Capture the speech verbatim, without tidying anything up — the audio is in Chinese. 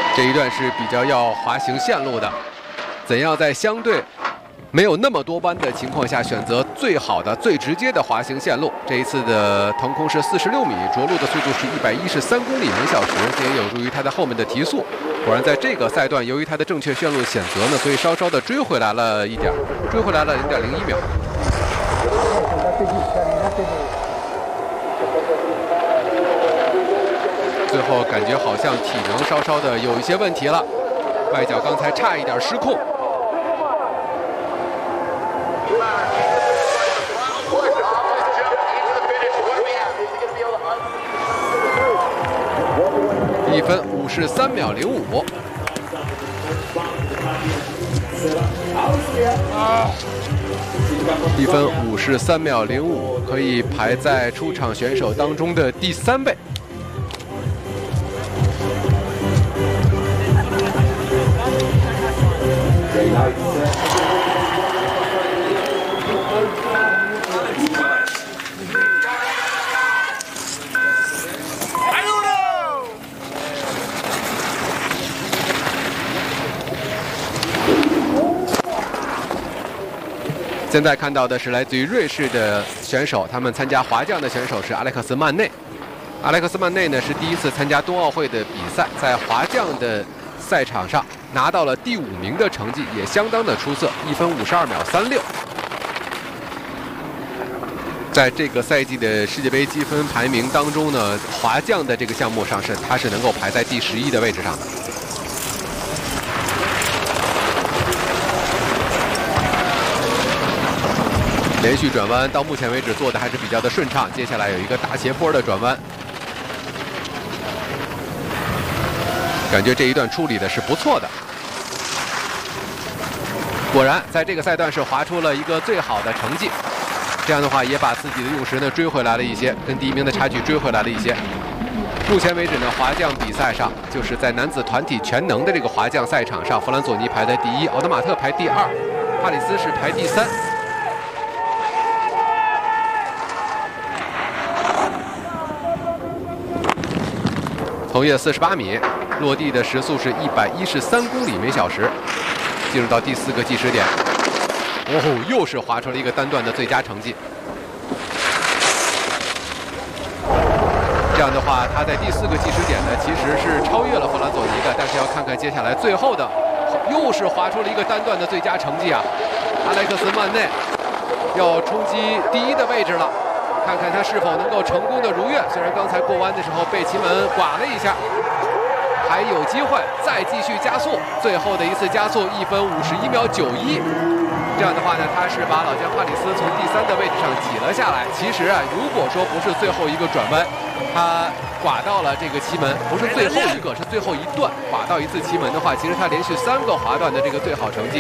这一段是比较要滑行线路的，怎样在相对没有那么多弯的情况下选择最好的、最直接的滑行线路？这一次的腾空是四十六米，着陆的速度是一百一十三公里每小时，这也有助于它的后面的提速。果然，在这个赛段，由于它的正确线路选择呢，所以稍稍的追回来了一点，追回来了零点零一秒。最后感觉好像体能稍稍的有一些问题了，外脚刚才差一点失控。一分五十三秒零五。一分五十三秒零五，可以排在出场选手当中的第三位。现在看到的是来自于瑞士的选手，他们参加滑降的选手是阿莱克斯·曼内。阿莱克斯·曼内呢是第一次参加冬奥会的比赛，在滑降的赛场上拿到了第五名的成绩，也相当的出色，一分五十二秒三六。在这个赛季的世界杯积分排名当中呢，滑降的这个项目上是他是能够排在第十一的位置上的。连续转弯到目前为止做的还是比较的顺畅，接下来有一个大斜坡的转弯，感觉这一段处理的是不错的。果然，在这个赛段是滑出了一个最好的成绩，这样的话也把自己的用时呢追回来了一些，跟第一名的差距追回来了一些。目前为止呢，滑降比赛上就是在男子团体全能的这个滑降赛场上，弗兰索尼排在第一，奥德马特排第二，帕里斯是排第三。同跃四十八米，落地的时速是一百一十三公里每小时。进入到第四个计时点，哦，又是滑出了一个单段的最佳成绩。这样的话，他在第四个计时点呢，其实是超越了弗兰索尼的，但是要看看接下来最后的，又是滑出了一个单段的最佳成绩啊！阿莱克斯·曼内要冲击第一的位置了。看看他是否能够成功的如愿，虽然刚才过弯的时候被奇门剐了一下，还有机会再继续加速。最后的一次加速一分五十一秒九一，这样的话呢，他是把老将帕里斯从第三的位置上挤了下来。其实啊，如果说不是最后一个转弯，他剐到了这个奇门，不是最后一个，是最后一段剐到一次奇门的话，其实他连续三个滑段的这个最好成绩。